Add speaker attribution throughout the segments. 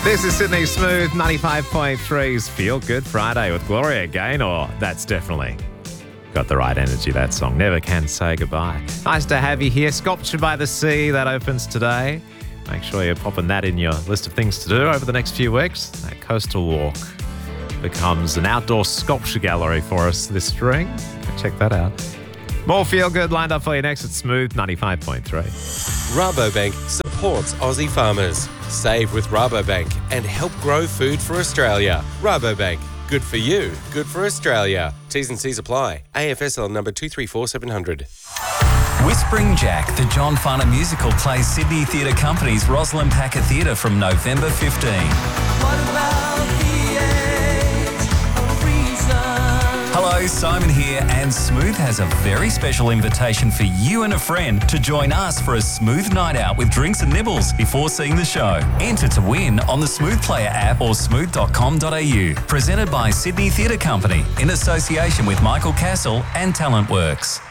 Speaker 1: This is Sydney Smooth 95.3's Feel Good Friday with Gloria Gaynor. That's definitely got the right energy, that song. Never Can Say Goodbye. Nice to have you here. Sculpture by the Sea, that opens today. Make sure you're popping that in your list of things to do over the next few weeks. That coastal walk becomes an outdoor sculpture gallery for us this spring. Check that out. More Feel Good lined up for you next at Smooth 95.3.
Speaker 2: Rabobank supports Aussie farmers. Save with Rabobank and help grow food for Australia. Rabobank. Good for you. Good for Australia. T's and C's apply. AFSL number 234700.
Speaker 3: Whispering Jack, the John Farner musical, plays Sydney Theatre Company's Rosalind Packer Theatre from November 15.
Speaker 4: What about the age of reason?
Speaker 3: Hello, Simon here, and Smooth has a very special invitation for you and a friend to join us for a Smooth night out with drinks and nibbles before seeing the show. Enter to win on the Smooth Player app or smooth.com.au. Presented by Sydney Theatre Company in association with Michael Castle and Talentworks.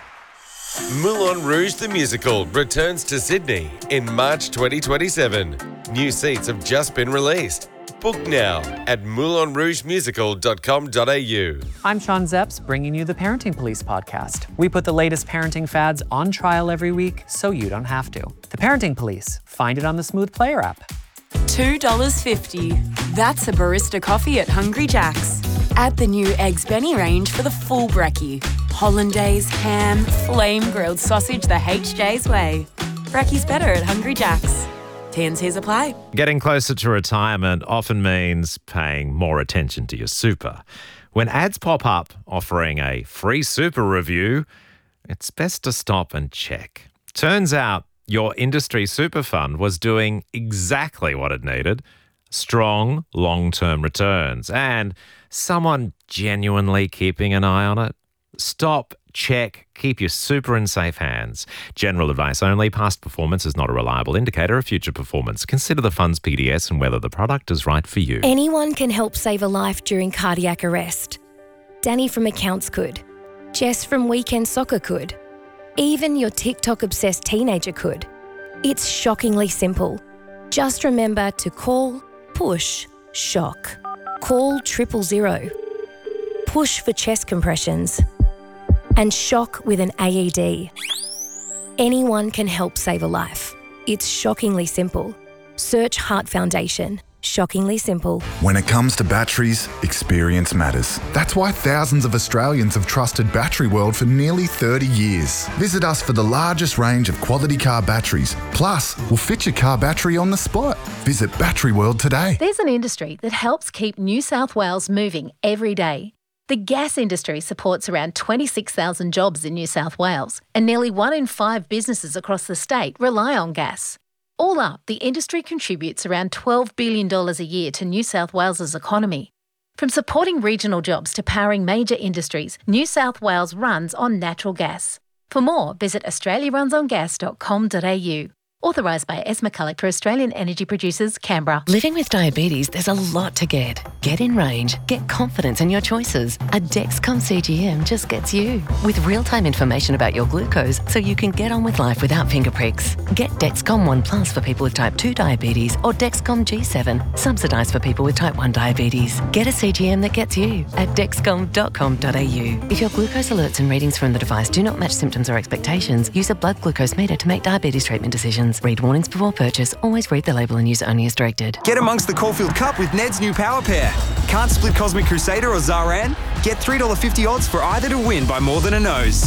Speaker 2: Moulin Rouge the Musical returns to Sydney in March 2027. New seats have just been released. Book now at moulinrougemusical.com.au.
Speaker 5: I'm Sean Zepps, bringing you the Parenting Police podcast. We put the latest parenting fads on trial every week so you don't have to. The Parenting Police. Find it on the Smooth Player app.
Speaker 6: $2.50. That's a barista coffee at Hungry Jack's. Add the new Eggs Benny range for the full brekkie. Hollandaise, ham, flame grilled sausage the HJ's way. Brekkie's better at Hungry Jack's. T&Cs apply.
Speaker 1: Getting closer to retirement often means paying more attention to your super. When ads pop up offering a free super review, it's best to stop and check. Turns out your industry super fund was doing exactly what it needed: strong long-term returns, and someone genuinely keeping an eye on it. Stop, check, keep your super in safe hands. General advice only. Past performance is not a reliable indicator of future performance. Consider the fund's PDS and whether the product is right for you.
Speaker 7: Anyone can help save a life during cardiac arrest. Danny from Accounts could. Jess from Weekend Soccer could. Even your TikTok-obsessed teenager could. It's shockingly simple. Just remember to call, push, shock. Call 000. Push for chest compressions. And shock with an AED. Anyone can help save a life. It's shockingly simple. Search Heart Foundation. Shockingly simple.
Speaker 8: When it comes to batteries, experience matters. That's why thousands of Australians have trusted Battery World for nearly 30 years. Visit us for the largest range of quality car batteries. Plus, we'll fit your car battery on the spot. Visit Battery World today.
Speaker 9: There's an industry that helps keep New South Wales moving every day. The gas industry supports around 26,000 jobs in New South Wales, and nearly 1 in 5 businesses across the state rely on gas. All up, the industry contributes around $12 billion a year to New South Wales's economy. From supporting regional jobs to powering major industries, New South Wales runs on natural gas. For more, visit australiarunsongas.com.au. Authorised by Esma McCulloch for Australian Energy Producers, Canberra.
Speaker 10: Living with diabetes, there's a lot to get. Get in range. Get confidence in your choices. A Dexcom CGM just gets you. With real-time information about your glucose so you can get on with life without finger pricks. Get Dexcom One Plus for people with type 2 diabetes or Dexcom G7, subsidised for people with type 1 diabetes. Get a CGM that gets you at dexcom.com.au. If your glucose alerts and readings from the device do not match symptoms or expectations, use a blood glucose meter to make diabetes treatment decisions. Read warnings before purchase. Always read the label and use only as directed.
Speaker 11: Get amongst the Caulfield Cup with Ned's new power pair. Can't split Cosmic Crusader or Zaran? Get $3.50 odds for either to win by more than a nose.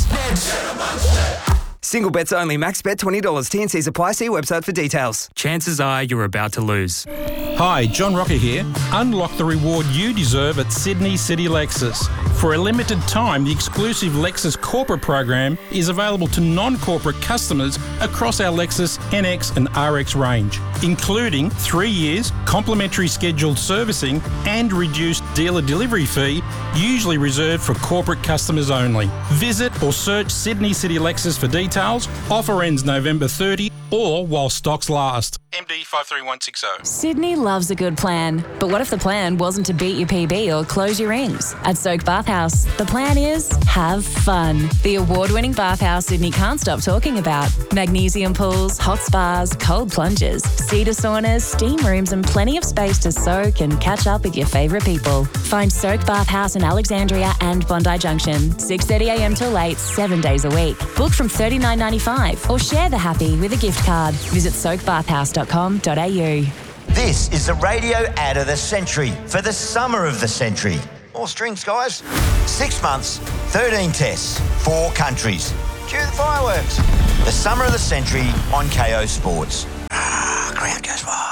Speaker 11: Single bets only. Max bet $20. T&Cs apply. See website for details.
Speaker 12: Chances are you're about to lose.
Speaker 13: Hi, John Rocker here. Unlock the reward you deserve at Sydney City Lexus. For a limited time, the exclusive Lexus Corporate program is available to non-corporate customers across our Lexus NX and RX range, including 3 years, complimentary scheduled servicing and reduced dealer delivery fee, usually reserved for corporate customers only. Visit or search Sydney City Lexus for details. Offer ends November 30 or while stocks last. MD 53160.
Speaker 14: Sydney loves a good plan, but what if the plan wasn't to beat your PB or close your rings? At Soak Bathhouse, the plan is have fun. The award-winning bathhouse Sydney can't stop talking about. Magnesium pools, hot spas, cold plunges, cedar saunas, steam rooms and plenty of space to soak and catch up with your favourite people. Find Soak Bathhouse in Alexandria and Bondi Junction, 6:30am till 8, 7 days a week. Book from $39.95 or share the happy with a gift card. Visit soakbathhouse.com.au.
Speaker 15: This is the radio ad of the century for the summer of the century. More strings, guys. 6 months, 13 tests, 4 countries. Cue the fireworks. The summer of the century on KO Sports. Ground goes wild.